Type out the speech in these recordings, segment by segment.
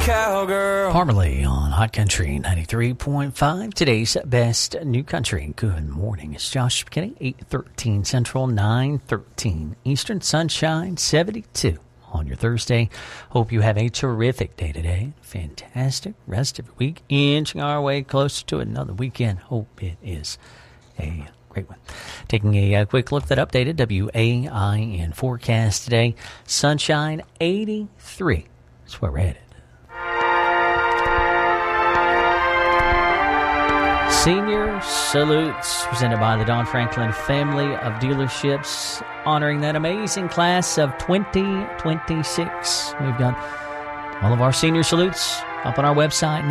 Cowgirl. Parmalee on Hot Country 93.5. Today's best new country. Good morning. It's Josh McKinney, 8:13 Central, 9:13 Eastern. Sunshine, 72 on your Thursday. Hope you have a terrific day today. Fantastic rest of the week. Inching our way closer to another weekend. Hope it is a great one. Taking a quick look at that updated WAIN forecast today. Sunshine, 83. That's where we're headed. Senior Salutes, presented by the Don Franklin family of dealerships, honoring that amazing class of 2026. We've got all of our Senior Salutes up on our website,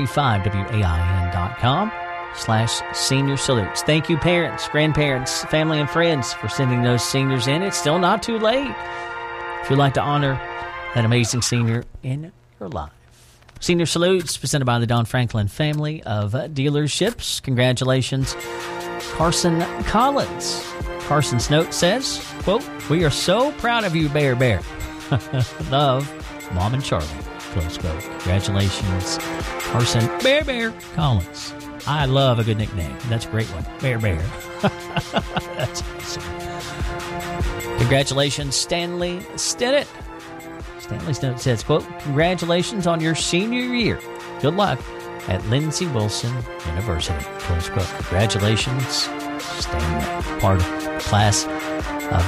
935wain.com/Senior Salutes. Thank you, parents, grandparents, family, and friends for sending those seniors in. It's still not too late if you'd like to honor that amazing senior in your life. Senior Salutes, presented by the Don Franklin family of dealerships. Congratulations, Carson Collins. Carson's note says, quote, "We are so proud of you, Bear Bear. Love, Mom and Charlie." Close quote. Congratulations, Carson Bear Bear Collins. I love a good nickname. That's a great one. Bear Bear. That's awesome. Congratulations, Stanley Stinnett. Stanley's note says, quote, "Congratulations on your senior year. Good luck at Lindsey Wilson University." Close quote. Congratulations, Stanley, part of the class of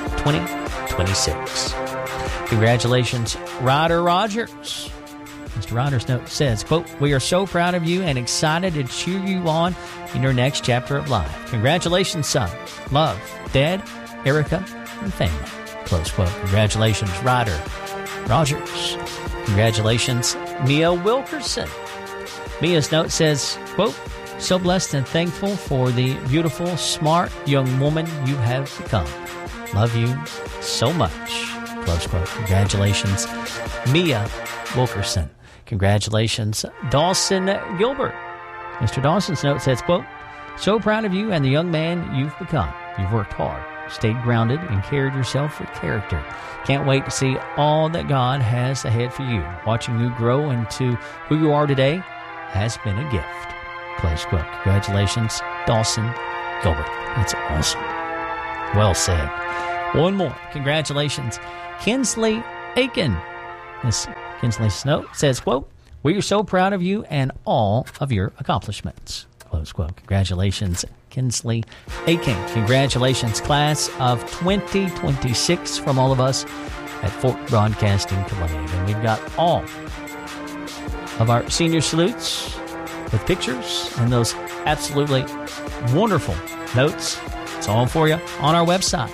2026. Congratulations, Ryder Rogers. Mr. Ryder's note says, quote, "We are so proud of you and excited to cheer you on in your next chapter of life. Congratulations, son. Love, Dad, Erica, and family." Close quote. Congratulations, Ryder Rogers. Congratulations, Mia Wilkerson. Mia's note says, quote, "So blessed and thankful for the beautiful, smart young woman you have become. Love you so much." Close quote. Congratulations, Mia Wilkerson. Congratulations, Dawson Gilbert. Mr. Dawson's note says, quote, "So proud of you and the young man you've become. You've worked hard, stayed grounded, and carried yourself with character. Can't wait to see all that God has ahead for you. Watching you grow into who you are today has been a gift." Close quote. Congratulations, Dawson Gilbert. That's awesome. Well said. One more. Congratulations, Kinsley Aiken. This Kinsley's note says, quote, "We are so proud of you and all of your accomplishments." Close quote. Congratulations, Kinsley Aiken. Congratulations, class of 2026 from all of us at Fort Broadcasting Columbia. And we've got all of our Senior Salutes with pictures and those absolutely wonderful notes. It's all for you on our website,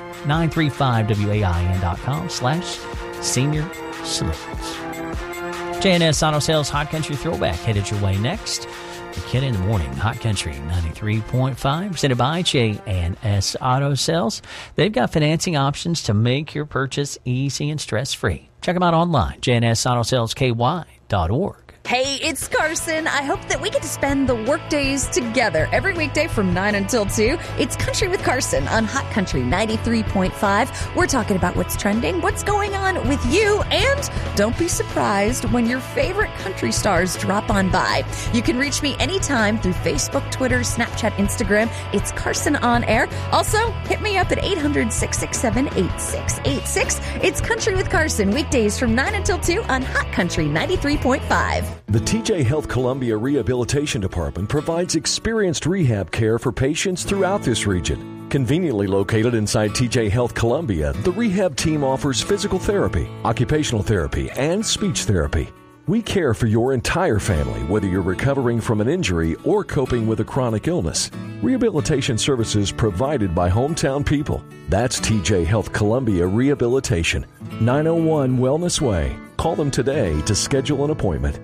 935wain.com/Senior Salutes. J&S Auto Sales Hot Country Throwback headed your way next. The Kid in the Morning, Hot Country 93.5, presented by J&S Auto Sales. They've got financing options to make your purchase easy and stress-free. Check them out online, jnsautosales.ky.org. Hey, it's Carson. I hope that we get to spend the workdays together every weekday from 9 until 2. It's Country with Carson on Hot Country 93.5. We're talking about what's trending, what's going on with you, and don't be surprised when your favorite country stars drop on by. You can reach me anytime through Facebook, Twitter, Snapchat, Instagram. It's Carson On Air. Also, hit me up at 800-667-8686. It's Country with Carson, weekdays from 9 until 2 on Hot Country 93.5. The TJ Health Columbia Rehabilitation Department provides experienced rehab care for patients throughout this region. Conveniently located inside TJ Health Columbia, the rehab team offers physical therapy, occupational therapy, and speech therapy. We care for your entire family, whether you're recovering from an injury or coping with a chronic illness. Rehabilitation services provided by hometown people. That's TJ Health Columbia Rehabilitation, 901 Wellness Way. Call them today to schedule an appointment.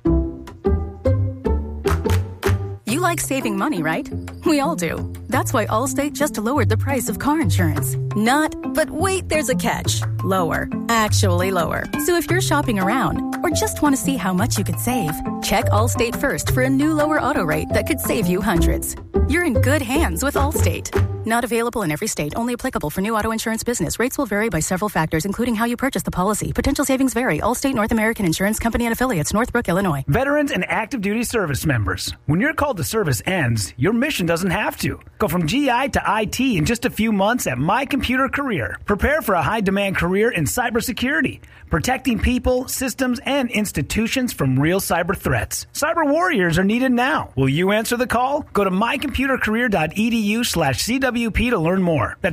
You like saving money, right? We all do. That's why Allstate just lowered the price of car insurance. Not, but wait, there's a catch. Lower. Actually lower. So if you're shopping around or just want to see how much you could save, check Allstate first for a new lower auto rate that could save you hundreds. You're in good hands with Allstate. Not available in every state. Only applicable for new auto insurance business. Rates will vary by several factors, including how you purchase the policy. Potential savings vary. Allstate North American Insurance Company and Affiliates, Northbrook, Illinois. Veterans and active duty service members. When your call to service ends, your mission doesn't have to. Go from GI to IT in just a few months at My Computer Career. Prepare for a high-demand career in cybersecurity, protecting people, systems, and institutions from real cyber threats. Cyber warriors are needed now. Will you answer the call? Go to mycomputercareer.edu/CWP to learn more. That's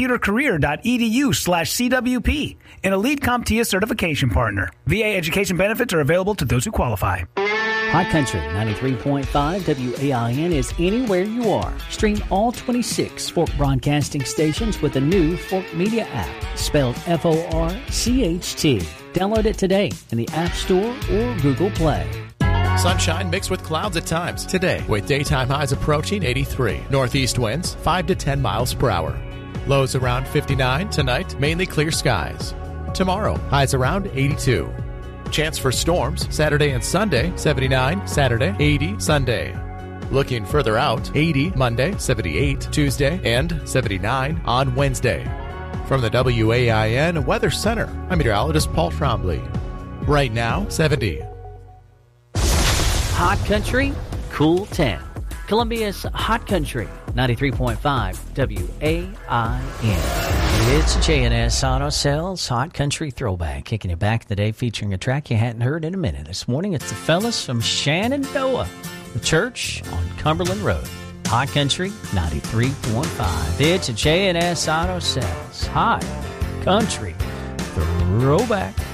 mycomputercareer.edu/CWP, an elite CompTIA certification partner. VA education benefits are available to those who qualify. Hot Country 93.5 WAIN is anywhere you are. Stream all 26 Fork broadcasting stations with the new Fork Media app, spelled FORCHT. Download it today in the App Store or Google Play. Sunshine mixed with clouds at times today, with daytime highs approaching 83. Northeast winds 5 to 10 miles per hour. Lows around 59. Tonight, mainly clear skies. Tomorrow, highs around 82. Chance for storms Saturday and Sunday, 79 Saturday, 80 Sunday. Looking further out, 80 Monday, 78 Tuesday, and 79 on Wednesday. From the WAIN Weather Center, I'm meteorologist Paul Trombley. Right now, 70. Hot Country, Cool Town. Columbia's Hot Country 93.5 WAIN. It's J&S Auto Sales Hot Country Throwback, kicking it back in the day, featuring a track you hadn't heard in a minute. This morning, it's the fellas from Shenandoah, the church on Cumberland Road. Hot Country 93.5. It's a J&S Auto Sales Hot Country Throwback.